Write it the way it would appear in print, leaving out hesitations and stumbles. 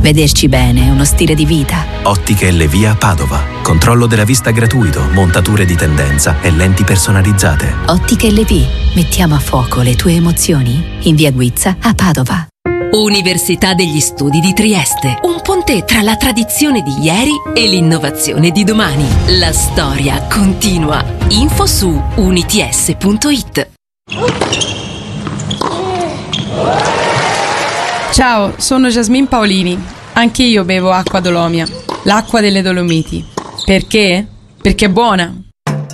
Vederci bene è uno stile di vita. Ottiche Elevia Padova. Controllo della vista gratuito, montature di tendenza e lenti personalizzate. Ottiche Elevia. Mettiamo a fuoco le tue emozioni in via Guizza a Padova. Università degli Studi di Trieste. Un ponte tra la tradizione di ieri e l'innovazione di domani. La storia continua. Info su units.it. Ciao, sono Jasmine Paolini. Anche io bevo acqua Dolomia, l'acqua delle Dolomiti. Perché? Perché è buona.